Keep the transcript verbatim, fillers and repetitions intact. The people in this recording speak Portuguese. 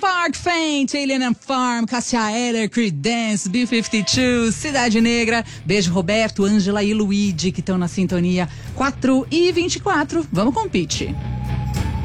Park, Faint, Alien and Farm, Cássia Eller, Creedence, B cinquenta e dois, Cidade Negra. Beijo, Roberto, Ângela e Luigi, que estão na sintonia. quatro e vinte e quatro. Vamos com o Pitch.